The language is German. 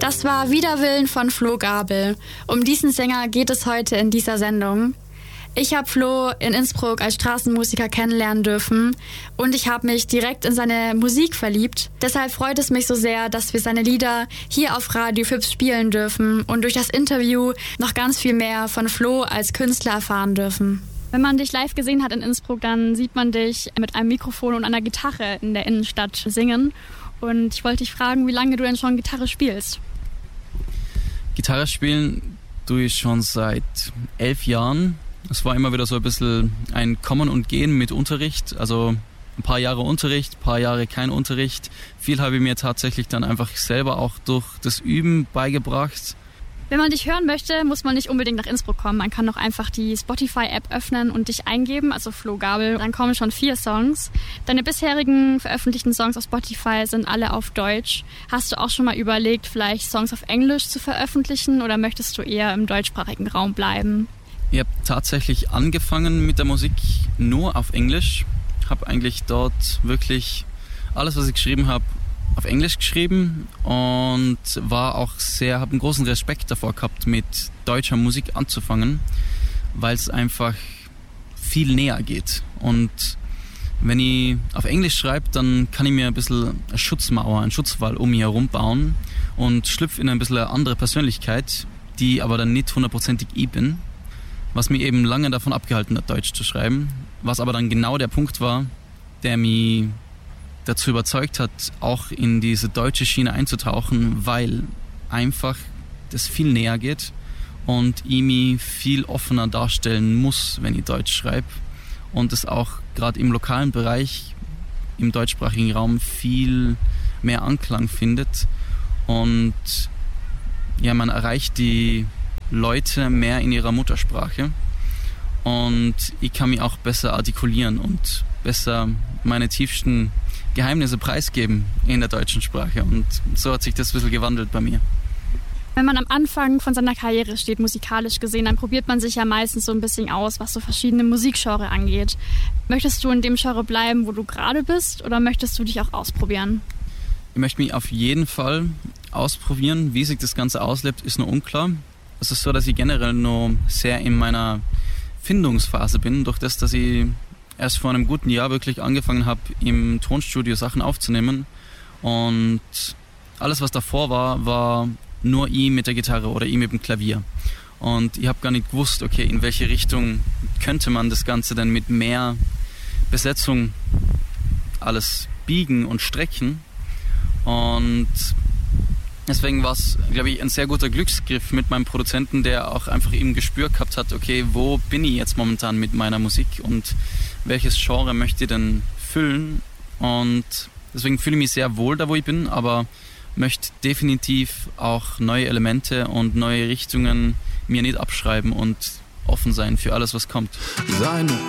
Das war Widerwillen von Flo Gabel. Um diesen Sänger geht es heute in dieser Sendung. Ich habe Flo in Innsbruck als Straßenmusiker kennenlernen dürfen und ich habe mich direkt in seine Musik verliebt. Deshalb freut es mich so sehr, dass wir seine Lieder hier auf Radio Fips spielen dürfen und durch das Interview noch ganz viel mehr von Flo als Künstler erfahren dürfen. Wenn man dich live gesehen hat in Innsbruck, dann sieht man dich mit einem Mikrofon und einer Gitarre in der Innenstadt singen. Und ich wollte dich fragen, wie lange du denn schon Gitarre spielst? Gitarre spielen tue ich schon seit 11 Jahren. Es war immer wieder so ein bisschen ein Kommen und Gehen mit Unterricht. Also ein paar Jahre Unterricht, ein paar Jahre kein Unterricht. Viel habe ich mir tatsächlich dann einfach selber auch durch das Üben beigebracht. Wenn man dich hören möchte, muss man nicht unbedingt nach Innsbruck kommen. Man kann auch einfach die Spotify-App öffnen und dich eingeben, also Flo Gabel. Dann kommen schon 4 Songs. Deine bisherigen veröffentlichten Songs auf Spotify sind alle auf Deutsch. Hast du auch schon mal überlegt, vielleicht Songs auf Englisch zu veröffentlichen oder möchtest du eher im deutschsprachigen Raum bleiben? Ich habe tatsächlich angefangen mit der Musik nur auf Englisch. Habe eigentlich dort wirklich alles, was ich geschrieben habe, auf Englisch geschrieben und habe einen großen Respekt davor gehabt, mit deutscher Musik anzufangen, weil es einfach viel näher geht. Und wenn ich auf Englisch schreibe, dann kann ich mir ein bisschen eine Schutzmauer, einen Schutzwall um mich herum bauen und schlüpfe in ein bisschen eine andere Persönlichkeit, die aber dann nicht 100%ig ich bin, was mich eben lange davon abgehalten hat, Deutsch zu schreiben, was aber dann genau der Punkt war, der mich dazu überzeugt hat, auch in diese deutsche Schiene einzutauchen, weil einfach das viel näher geht und ich mich viel offener darstellen muss, wenn ich Deutsch schreibe und es auch gerade im lokalen Bereich, im deutschsprachigen Raum viel mehr Anklang findet und ja, man erreicht die Leute mehr in ihrer Muttersprache und ich kann mich auch besser artikulieren und besser meine tiefsten Geheimnisse preisgeben in der deutschen Sprache und so hat sich das ein bisschen gewandelt bei mir. Wenn man am Anfang von seiner Karriere steht, musikalisch gesehen, dann probiert man sich ja meistens so ein bisschen aus, was so verschiedene Musikgenre angeht. Möchtest du in dem Genre bleiben, wo du gerade bist, oder möchtest du dich auch ausprobieren? Ich möchte mich auf jeden Fall ausprobieren. Wie sich das Ganze auslebt, ist noch unklar. Es ist so, dass ich generell noch sehr in meiner Findungsphase bin, durch das, dass ich erst vor einem guten Jahr wirklich angefangen habe, im Tonstudio Sachen aufzunehmen. Und alles, was davor war nur ich mit der Gitarre oder ich mit dem Klavier. Und ich habe gar nicht gewusst, okay, in welche Richtung könnte man das Ganze denn mit mehr Besetzung alles biegen und strecken. Und deswegen war es, glaube ich, ein sehr guter Glücksgriff mit meinem Produzenten, der auch einfach im Gespür gehabt hat, okay, wo bin ich jetzt momentan mit meiner Musik und welches Genre möchte ich denn füllen. Und deswegen fühle ich mich sehr wohl da, wo ich bin, aber möchte definitiv auch neue Elemente und neue Richtungen mir nicht abschreiben und offen sein für alles, was kommt. Seine